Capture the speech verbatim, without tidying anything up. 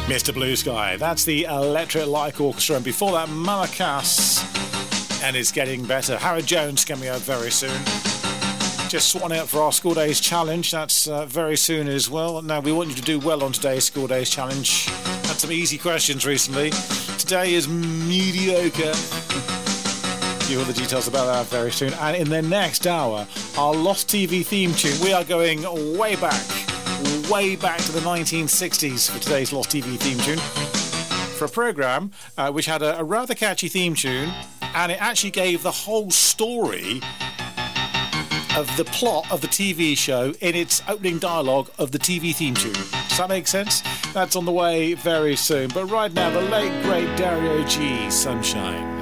Mister Blue Sky. That's the Electric Light Orchestra, and before that, Malakas, and it's getting better. Howard Jones coming out very soon. Just swanning up for our School Days Challenge. That's uh, very soon as well. Now, we want you to do well on today's School Days Challenge. Had some easy questions recently. Today is mediocre. You will the details about that very soon. And in the next hour, our Lost T V theme tune. We are going way back, way back to the nineteen sixties for today's Lost T V theme tune. For a programme uh, which had a, a rather catchy theme tune, and it actually gave the whole story of the plot of the T V show in its opening dialogue of the T V theme tune. Does that make sense? That's on the way very soon. But right now, the late, great Dario G, Sunshine.